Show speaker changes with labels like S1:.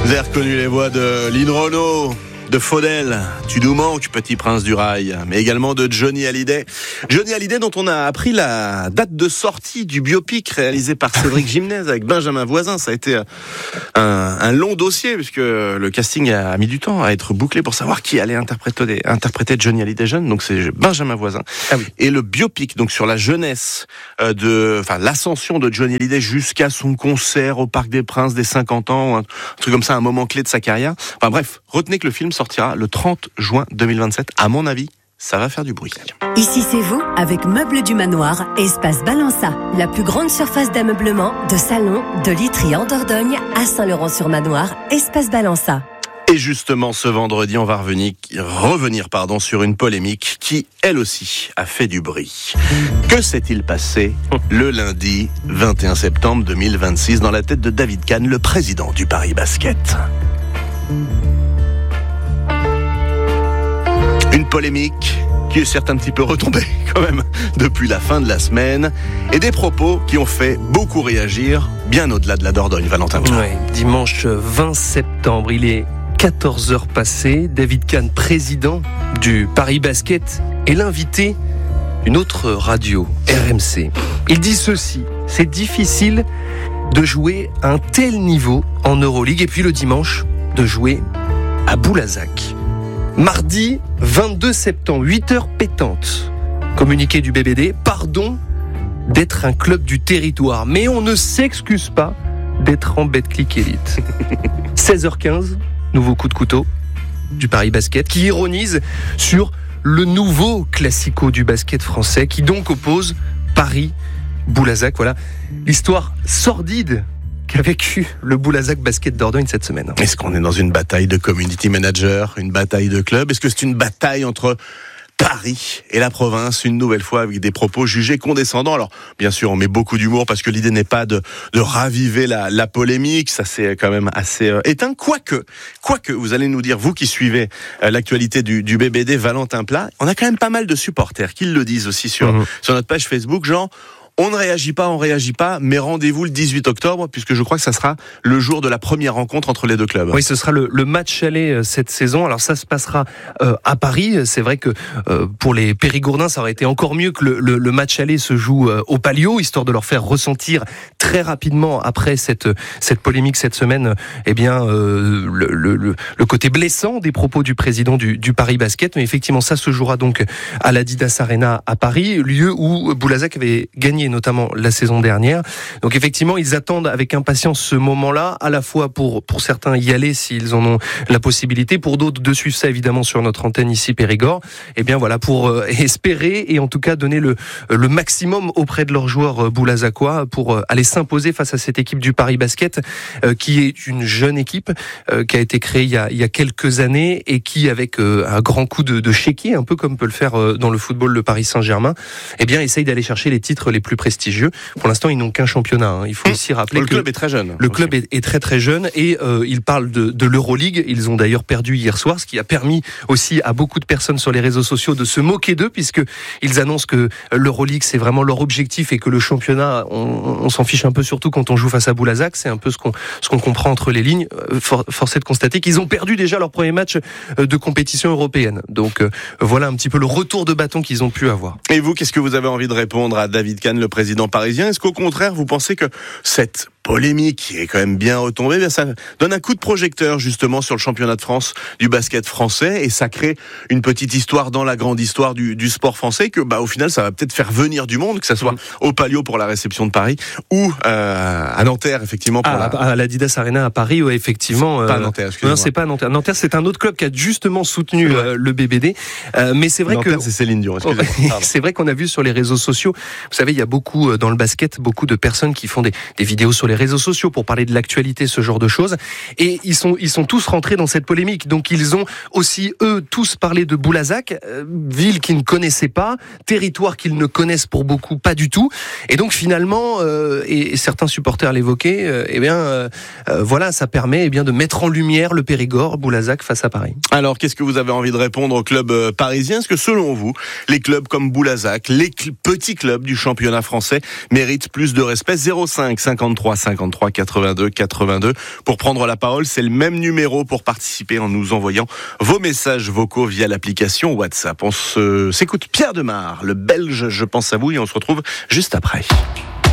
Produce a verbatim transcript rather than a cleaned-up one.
S1: Vous avez reconnu les voix de Lynn Renaud, de Faudel, Tu nous manques, petit prince du rail, mais également de Johnny Hallyday. Johnny Hallyday dont on a appris la date de sortie du biopic réalisé par Cédric Gimnez avec Benjamin Voisin. Ça a été un, un long dossier puisque le casting a mis du temps à être bouclé pour savoir qui allait interpréter, interpréter Johnny Hallyday jeune. Donc c'est Benjamin Voisin. Ah oui. Et le biopic donc sur la jeunesse de, enfin l'ascension de Johnny Hallyday jusqu'à son concert au Parc des Princes des cinquante ans, un truc comme ça, un moment clé de sa carrière. Enfin bref, retenez que le film sortira le trente juin deux mille vingt-sept. À mon avis, ça va faire du bruit.
S2: Ici c'est vous avec Meubles du Manoir, Espace Balança, la plus grande surface d'ameublement, de salon, de literie en Dordogne à Saint-Laurent-sur-Manoir, Espace Balança.
S1: Et justement, ce vendredi, on va revenir, revenir pardon, sur une polémique qui, elle aussi, a fait du bruit. Que s'est-il passé le lundi vingt et un septembre deux mille vingt-six dans la tête de David Kahn, le président du Paris Basket ? Une polémique qui est certes un petit peu retombée quand même depuis la fin de la semaine et des propos qui ont fait beaucoup réagir bien au-delà de la Dordogne, Valentin.
S3: Ouais, dimanche vingt septembre, il est quatorze heures passées. David Kahn, président du Paris Basket, est l'invité d'une autre radio, R M C. Il dit ceci: c'est difficile de jouer à un tel niveau en Euroleague et puis le dimanche de jouer à Boulazac. Mardi vingt-deux septembre, huit heures pétantes. Communiqué du B B D, pardon d'être un club du territoire, mais on ne s'excuse pas d'être en Betclic Elite. seize heures quinze, nouveau coup de couteau du Paris Basket, qui ironise sur le nouveau classico du basket français, qui donc oppose Paris-Boulazac. Voilà l'histoire sordide qu'a vécu le Boulazac Basket Dordogne cette semaine.
S1: Est-ce qu'on est dans une bataille de community manager, une bataille de club ? Est-ce que c'est une bataille entre Paris et la province, une nouvelle fois avec des propos jugés condescendants? Alors, bien sûr, on met beaucoup d'humour parce que l'idée n'est pas de, de raviver la, la polémique. Ça, c'est quand même assez euh, éteint. Quoique, quoique, vous allez nous dire, vous qui suivez euh, l'actualité du, du B B D, Valentin Plat, on a quand même pas mal de supporters qui le disent aussi sur, mmh. sur notre page Facebook, genre... On ne réagit pas, on réagit pas, mais rendez-vous le dix-huit octobre, puisque je crois que ça sera le jour de la première rencontre entre les deux clubs.
S3: Oui, ce sera le, le match aller cette saison. Alors ça se passera euh, à Paris. C'est vrai que euh, pour les Périgourdins, ça aurait été encore mieux que le, le, le match aller se joue euh, au Palio, histoire de leur faire ressentir très rapidement, après cette, cette polémique cette semaine, eh bien euh, le, le, le côté blessant des propos du président du, du Paris Basket. Mais effectivement, ça se jouera donc à l'Adidas Arena à Paris, lieu où Boulazac avait gagné notamment la saison dernière. Donc effectivement, ils attendent avec impatience ce moment-là, à la fois pour pour certains y aller s'ils en ont la possibilité, pour d'autres de suivre ça évidemment sur notre antenne ici Périgord. Et bien voilà, pour euh, espérer et en tout cas donner le le maximum auprès de leurs joueurs euh, boulazacois pour euh, aller s'imposer face à cette équipe du Paris Basket, euh, qui est une jeune équipe euh, qui a été créée il y a il y a quelques années et qui, avec euh, un grand coup de, de chéquier, un peu comme peut le faire euh, dans le football le Paris Saint-Germain, eh bien essaye d'aller chercher les titres les plus prestigieux. Pour l'instant, ils n'ont qu'un championnat. Hein. Il faut aussi rappeler
S1: le
S3: que
S1: le club est très jeune.
S3: Le
S1: aussi.
S3: club est, est très très jeune et euh, ils parlent de, de l'Euroleague. Ils ont d'ailleurs perdu hier soir, ce qui a permis aussi à beaucoup de personnes sur les réseaux sociaux de se moquer d'eux, puisque ils annoncent que l'Euroleague c'est vraiment leur objectif et que le championnat, on, on s'en fiche un peu, surtout quand on joue face à Boulazac. C'est un peu ce qu'on ce qu'on comprend entre les lignes. For, force est de constater qu'ils ont perdu déjà leur premier match de compétition européenne. Donc euh, voilà un petit peu le retour de bâton qu'ils ont pu avoir.
S1: Et vous, qu'est-ce que vous avez envie de répondre à David Kahn, le président parisien? Est-ce qu'au contraire, vous pensez que cette polémique qui est quand même bien retombée, bien ça donne un coup de projecteur justement sur le championnat de France du basket français et ça crée une petite histoire dans la grande histoire du, du sport français que bah au final ça va peut-être faire venir du monde, que ça soit mmh. au Palio pour la réception de Paris ou euh, à Nanterre effectivement pour
S3: à,
S1: la...
S3: à l'Adidas Arena à Paris, ouais, effectivement.
S1: C'est pas à Nanterre, excusez-moi.
S3: Non, c'est pas à Nanterre. Nanterre, c'est un autre club qui a justement soutenu ouais. euh, le B B D, euh, mais c'est vrai
S1: Nanterre,
S3: que
S1: c'est Céline Dion. Excusez-moi.
S3: C'est vrai qu'on a vu sur les réseaux sociaux. Vous savez, il y a beaucoup dans le basket, beaucoup de personnes qui font des, des vidéos sur les réseaux sociaux pour parler de l'actualité, ce genre de choses. Et ils sont, ils sont tous rentrés dans cette polémique. Donc ils ont aussi, eux, tous parlé de Boulazac, euh, ville qu'ils ne connaissaient pas, territoire qu'ils ne connaissent pour beaucoup pas du tout. Et donc finalement, euh, et, et certains supporters l'évoquaient, euh, eh bien, euh, euh, voilà, ça permet eh bien de mettre en lumière le Périgord, Boulazac face à Paris.
S1: Alors, qu'est-ce que vous avez envie de répondre aux clubs euh, parisiens? Est-ce que selon vous, les clubs comme Boulazac, les cl- petits clubs du championnat français méritent plus de respect? zéro cinq cinquante-trois cinquante-trois quatre-vingt-deux quatre-vingt-deux. Pour prendre la parole, c'est le même numéro pour participer en nous envoyant vos messages vocaux via l'application WhatsApp. On se, s'écoute Pierre Demar, le Belge, je pense à vous, et on se retrouve juste après.